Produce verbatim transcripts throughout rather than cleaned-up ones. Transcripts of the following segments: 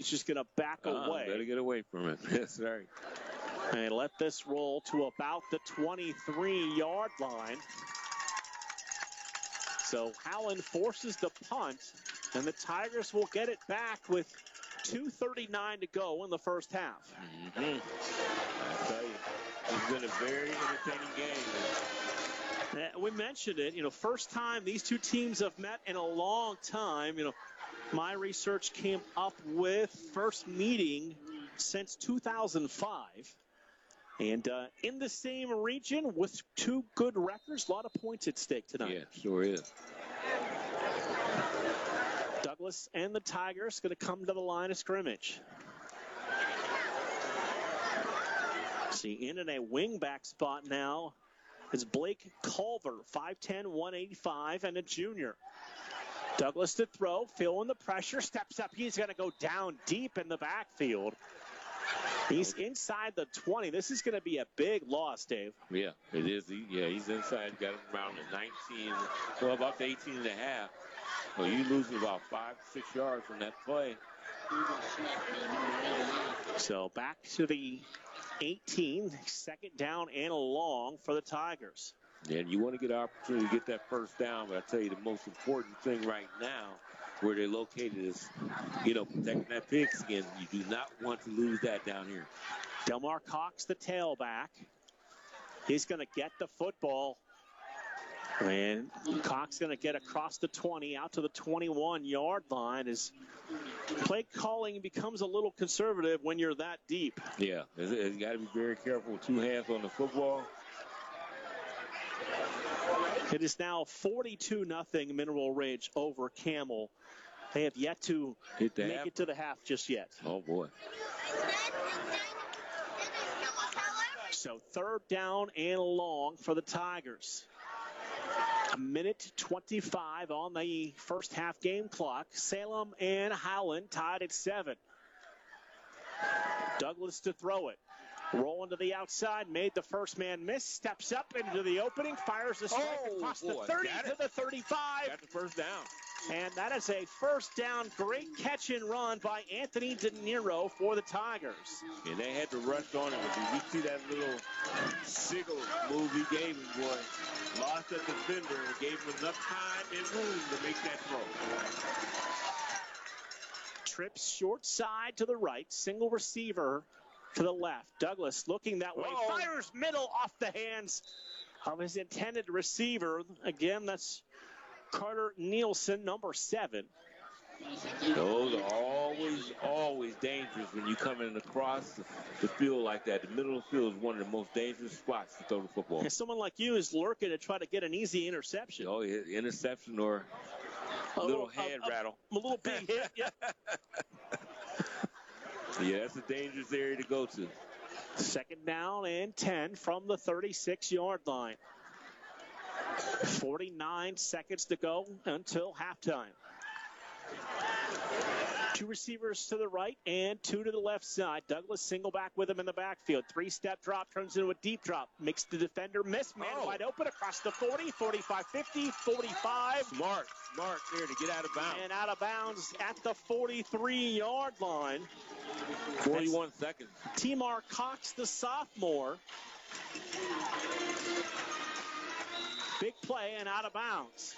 He's just going to back uh, away. Better get away from it. That's right. And let this roll to about the twenty-three-yard line. So Howland forces the punt, and the Tigers will get it back with two thirty-nine to go in the first half. Mm-hmm. I tell you, it's been a very entertaining game. Uh, we mentioned it, you know, first time these two teams have met in a long time. You know, my research came up with first meeting since two thousand five. And uh, in the same region with two good records, a lot of points at stake tonight. Yeah, sure is. Douglas and the Tigers going to come to the line of scrimmage. See, in in a wingback spot now is Blake Culver, five ten, one eighty-five, and a junior. Douglas to throw, feeling the pressure, steps up. He's going to go down deep in the backfield. He's inside the twenty. This is going to be a big loss, Dave. Yeah, it is. He, yeah, he's inside. Got him around the nineteen, well, about the eighteen and a half. So you lose about five, six yards from that play. So back to the eighteen, second down and long for the Tigers. Yeah, and you want to get an opportunity to get that first down, but I tell you the most important thing right now, where they're located, is, you know, protecting that pigskin. You do not want to lose that down here. Delmar Cox, the tailback. He's going to get the football. And Cox going to get across the twenty, out to the twenty-one-yard line. As play calling becomes a little conservative when you're that deep. Yeah, you got to be very careful with two hands on the football. It is now forty-two nothing Mineral Ridge over Camel. They have yet to Hit the make half. it to the half just yet. Oh, boy. So third down and long for the Tigers. A minute twenty-five on the first half game clock. Salem and Howland tied at seven. Douglas to throw it. Rolling to the outside, made the first man miss, steps up into the opening, fires the strike oh, across boy, the thirty to the thirty-five. Got the first down. And that is a first down. Great catch and run by Anthony De Niro for the Tigers. And they had to rush on him. Did you see that little sigil move he gave him, boy? Lost that defender and gave him enough time and room to make that throw. Trips short side to the right, single receiver to the left. Douglas looking that way, Uh-oh. fires middle off the hands of his intended receiver. Again, that's Carter Nielsen, number seven. Those are always, always dangerous when you come in across the, the field like that. The middle of the field is one of the most dangerous spots to throw the football. And someone like you is lurking to try to get an easy interception. Oh, yeah, interception or a little, little head a, rattle. A, a little big hit, yeah. Yeah, that's a dangerous area to go to. Second down and ten from the thirty-six-yard line. forty-nine seconds to go until halftime. Two receivers to the right and two to the left side. Douglas single back with him in the backfield. Three-step drop turns into a deep drop. Makes the defender miss. Man oh. wide open across the forty, forty-five, fifty, forty-five. Smart, smart there to get out of bounds. And out of bounds at the forty-three-yard line. forty-one That's seconds. Timar Cox, the sophomore. Big play and out of bounds.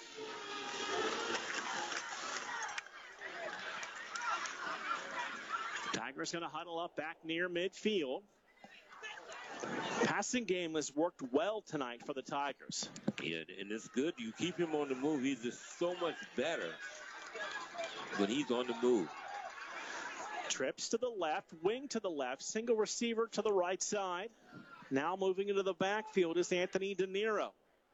Tigers going to huddle up back near midfield. Passing game has worked well tonight for the Tigers. Yeah, and it's good. You keep him on the move. He's just so much better when he's on the move. Trips to the left, wing to the left, single receiver to the right side. Now moving into the backfield is Anthony De Niro.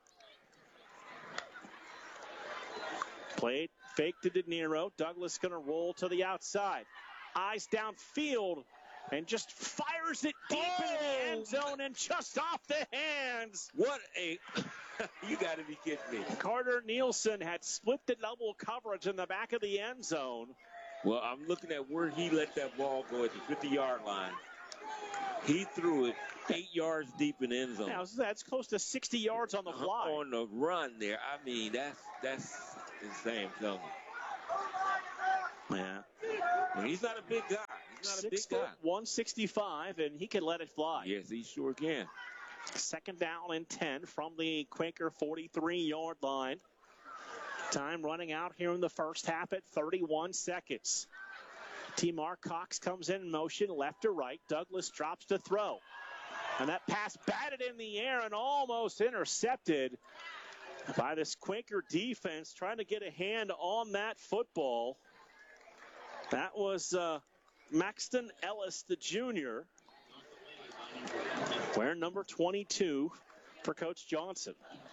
Played fake to De Niro. Douglas going to roll to the outside. Eyes downfield and just fires it deep oh. into the end zone and just off the hands. What a... You got to be kidding me. Carter Nielsen had split the double coverage in the back of the end zone. Well, I'm looking at where he let that ball go at the fifty-yard line. He threw it eight yards deep in the end zone. Now, that's close to sixty yards on the fly. On the run there. I mean, that's that's insane, telling me. Yeah. I mean, he's not a big guy. not a big Six guy. foot, one sixty-five, and he can let it fly. Yes, he sure can. Second down and ten from the Quaker forty-three-yard line. Time running out here in the first half at thirty-one seconds. T-Mark Cox comes in motion left to right. Douglas drops to throw. And that pass batted in the air and almost intercepted by this Quaker defense trying to get a hand on that football. That was uh, Maxton Ellis, the junior, wearing number twenty-two for Coach Johnson.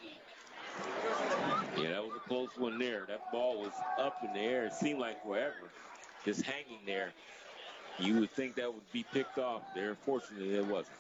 Yeah, that was a close one there. That ball was up in the air. It seemed like forever, just hanging there. You would think that would be picked off there. Unfortunately, it wasn't.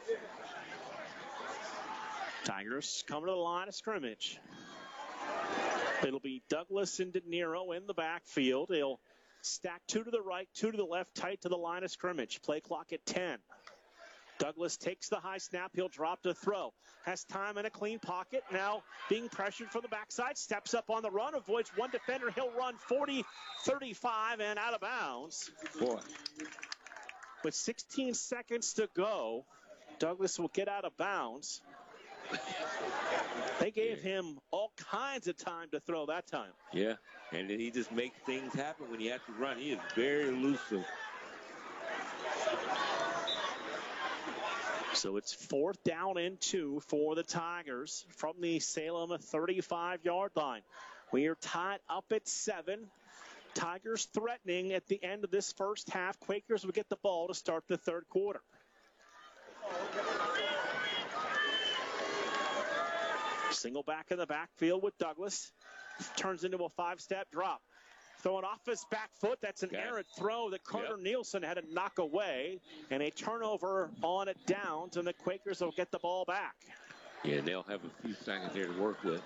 Tigers come to the line of scrimmage. It'll be Douglas and De Niro in the backfield. They'll stack two to the right, two to the left, tight to the line of scrimmage. Play clock at ten. Douglas takes the high snap. He'll drop to throw. Has time in a clean pocket. Now being pressured from the backside. Steps up on the run. Avoids one defender. He'll run forty, thirty-five, and out of bounds. Boy. With sixteen seconds to go, Douglas will get out of bounds. They gave him all kinds of time to throw that time. Yeah, and he just makes things happen when he has to run. He is very elusive. So it's fourth down and two for the Tigers from the Salem thirty-five-yard line. We are tied up at seven. Tigers threatening at the end of this first half. Quakers will get the ball to start the third quarter. Single back in the backfield with Douglas. Turns into a five-step drop. Throwing off his back foot. That's an Got errant throw that Carter Yep. Nielsen had to knock away. And a turnover on it downs, and the Quakers will get the ball back. Yeah, they'll have a few seconds there to work with.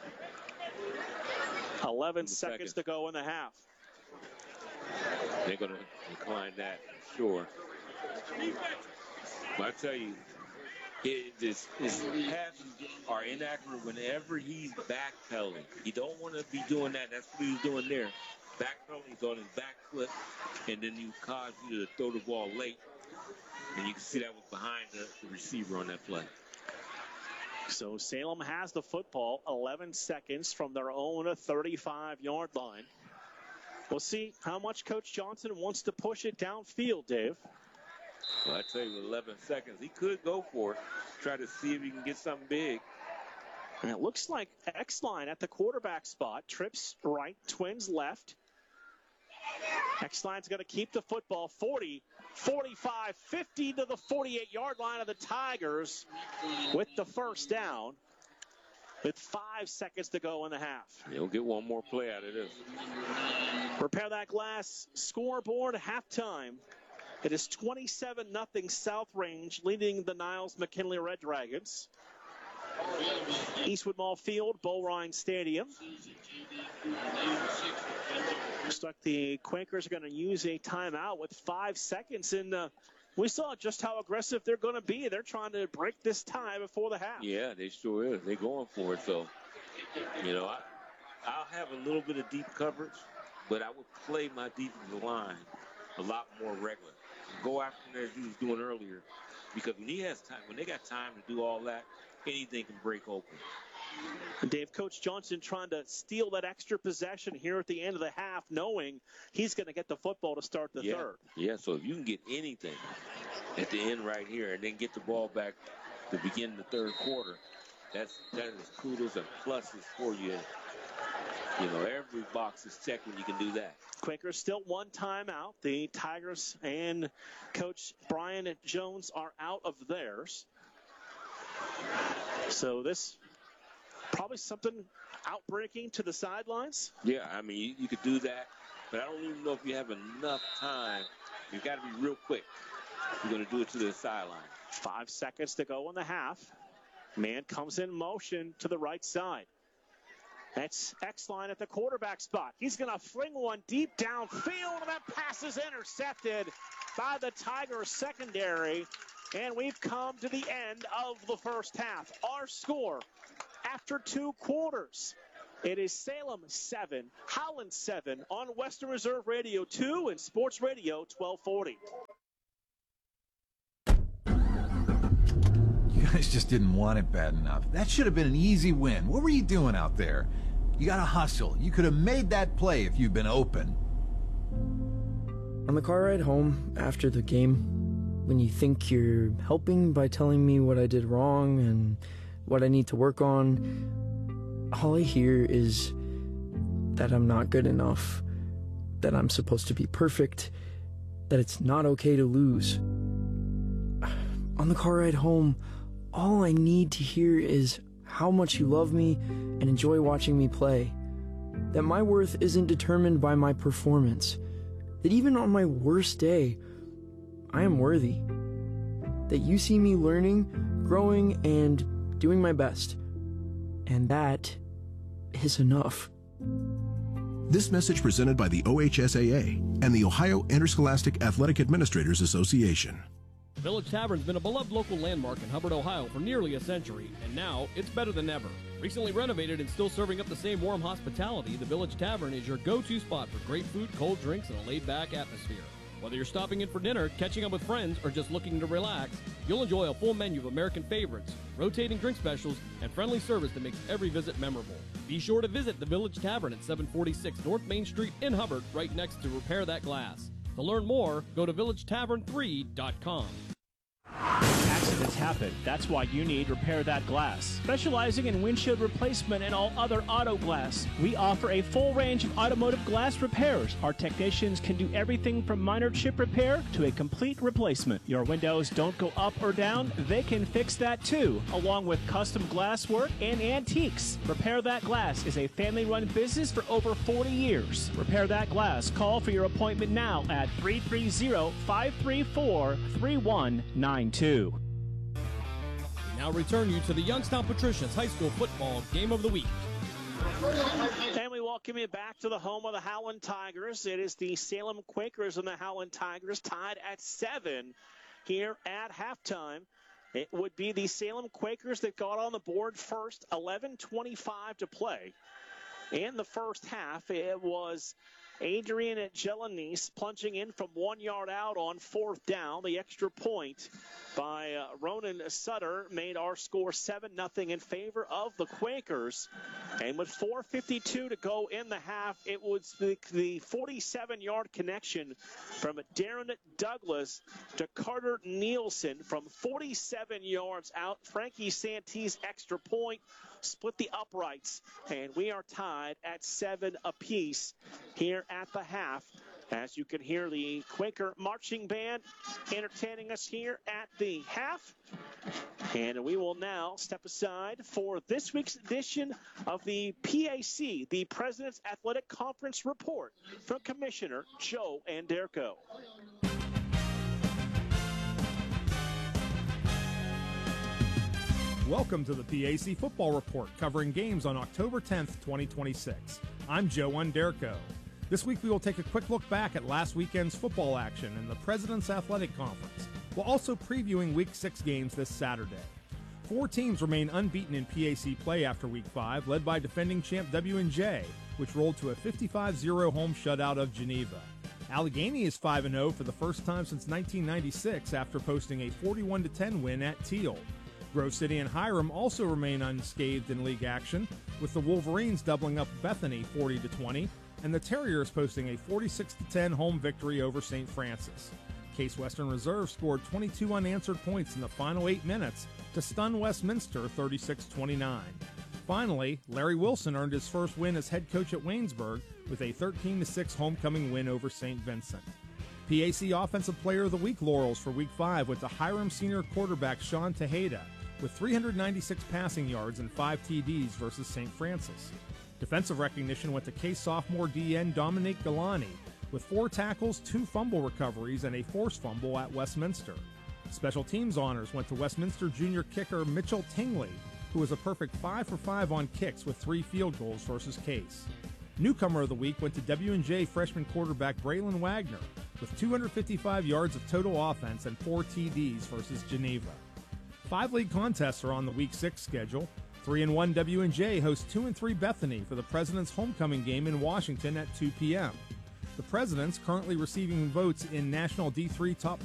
eleven seconds to go in the half. They're going to decline that, sure. But I tell you, it, this, his passes are inaccurate whenever he's backpedaling. You don't want to be doing that. That's what he was doing there. Backpedaling, he's on his back foot, and then you cause you to throw the ball late. And you can see that was behind the, the receiver on that play. So Salem has the football, eleven seconds from their own thirty-five-yard line. We'll see how much Coach Johnson wants to push it downfield, Dave. Well, I tell you, with eleven seconds, he could go for it. Try to see if he can get something big. And it looks like X-Line at the quarterback spot. Trips right, Twins left. X-Line's going to keep the football forty, forty-five, fifty to the forty-eight-yard line of the Tigers with the first down with five seconds to go in the half. He'll get one more play out of this. Repair that glass scoreboard halftime. It is twenty-seven nothing South Range leading the Niles McKinley Red Dragons. Eastwood Mall Field, Bullrine Stadium. Looks like the Quakers are going to use a timeout with five seconds. And uh, we saw just how aggressive they're going to be. They're trying to break this tie before the half. Yeah, they sure is. They're going for it. So, you know, I, I'll have a little bit of deep coverage, but I would play my defensive line a lot more regular. Go after him as he was doing earlier. Because when he has time, when they got time to do all that, anything can break open. Dave, Coach Johnson trying to steal that extra possession here at the end of the half, knowing he's going to get the football to start the yeah. third. Yeah, so if you can get anything at the end right here and then get the ball back to begin the third quarter, that's that is kudos and pluses for you. You know, every box is checked when you can do that. Quakers still one timeout. The Tigers and Coach Brian Jones are out of theirs. So this probably something outbreaking to the sidelines. Yeah, I mean, you, you could do that, but I don't even know if you have enough time. You've got to be real quick. You're going to do it to the sideline. Five seconds to go in the half. Man comes in motion to the right side. That's X-Line at the quarterback spot. He's going to fling one deep downfield, and that pass is intercepted by the Tigers secondary. And we've come to the end of the first half. Our score after two quarters. It is Salem seven, Holland seven on Western Reserve Radio two and Sports Radio twelve forty. guys just didn't want it bad enough. That should have been an easy win. What were you doing out there? You gotta hustle. You could have made that play if you'd been open. On the car ride home after the game, when you think you're helping by telling me what I did wrong and what I need to work on, all I hear is that I'm not good enough, that I'm supposed to be perfect, that it's not okay to lose. On the car ride home, all I need to hear is how much you love me and enjoy watching me play, that my worth isn't determined by my performance, that even on my worst day, I am worthy, that you see me learning, growing, and doing my best, and that is enough. This message presented by the O H S A A and the Ohio Interscholastic Athletic Administrators Association. Village Tavern's been a beloved local landmark in Hubbard, Ohio for nearly a century, and now it's better than ever. Recently renovated and still serving up the same warm hospitality, the Village Tavern is your go-to spot for great food, cold drinks, and a laid-back atmosphere. Whether you're stopping in for dinner, catching up with friends, or just looking to relax, you'll enjoy a full menu of American favorites, rotating drink specials, and friendly service that makes every visit memorable. Be sure to visit the Village Tavern at seven forty-six North Main Street in Hubbard, right next to Repair That Glass. To learn more, go to village tavern three dot com. Accidents happen. That's why you need Repair That Glass. Specializing in windshield replacement and all other auto glass, we offer a full range of automotive glass repairs. Our technicians can do everything from minor chip repair to a complete replacement. Your windows don't go up or down, they can fix that too, along with custom glass work and antiques. Repair That Glass is a family-run business for over forty years. Repair That Glass. Call for your appointment now at three three zero, five three four, three one nine two. We now return you to the Youngstown Patricians High School Football Game of the Week. And we welcome you back to the home of the Howland Tigers. It is the Salem Quakers and the Howland Tigers tied at seven here at halftime. It would be the Salem Quakers that got on the board first, eleven twenty-five to play. In the first half, it was Adrian Jelanese plunging in from one yard out on fourth down. The extra point by uh, Ronan Sutter made our score seven nothing in favor of the Quakers. And with four fifty-two to go in the half, it was the, the forty-seven-yard connection from Darren Douglas to Carter Nielsen from forty-seven yards out. Frankie Santee's extra point split the uprights, and we are tied at seven apiece here at the half. As you can hear the Quaker marching band entertaining us here at the half. And we will now step aside for this week's edition of the P A C, the President's Athletic Conference Report, from Commissioner Joe Anderko. Welcome to the P A C Football Report, covering games on October tenth, twenty twenty-six. I'm Joe Underko. This week we will take a quick look back at last weekend's football action in the President's Athletic Conference, while also previewing Week six games this Saturday. Four teams remain unbeaten in P A C play after Week five, led by defending champ W and J, which rolled to a fifty-five zero home shutout of Geneva. Allegheny is five and oh for the first time since nineteen ninety-six after posting a forty-one to ten win at Teal. Grove City and Hiram also remain unscathed in league action, with the Wolverines doubling up Bethany forty to twenty, and the Terriers posting a forty-six to ten home victory over Saint Francis. Case Western Reserve scored twenty-two unanswered points in the final eight minutes to stun Westminster thirty-six twenty-nine. Finally, Larry Wilson earned his first win as head coach at Waynesburg with a thirteen to six homecoming win over Saint Vincent. P A C Offensive Player of the Week laurels for Week five went to Hiram senior quarterback Sean Tejeda, with three hundred ninety-six passing yards and five T Ds versus Saint Francis. Defensive recognition went to Case sophomore D N Dominique Galani, with four tackles, two fumble recoveries, and a forced fumble at Westminster. Special teams honors went to Westminster junior kicker Mitchell Tingley, who was a perfect five for five on kicks with three field goals versus Case. Newcomer of the week went to W and J freshman quarterback Braylon Wagner, with two hundred fifty-five yards of total offense and four T Ds versus Geneva. Five league contests are on the Week six schedule. three and one W and J hosts two and three Bethany for the President's homecoming game in Washington at two p.m. The Presidents, currently receiving votes in National D three Top